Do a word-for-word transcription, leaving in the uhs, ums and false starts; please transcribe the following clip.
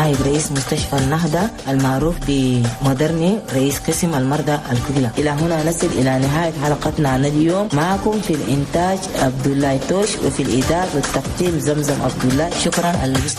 نائب رئيس مستشفى النهضة المعروف بمودرني رئيس قسم المرضى الكلى. إلى هنا نصل إلى نهاية حلقتنا عن اليوم. معكم في الإنتاج عبد الله توش، وفي الإدارة والتقديم زمزم عبد الله. شكرا على